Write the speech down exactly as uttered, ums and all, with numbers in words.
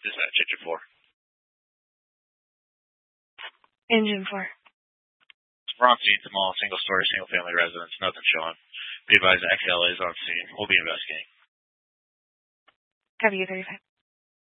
Dispatch, engine four. Engine four. Bronstein Mall, single story, single family residence, nothing showing. Be advised, X L is on scene. We'll be investigating. W thirty-five.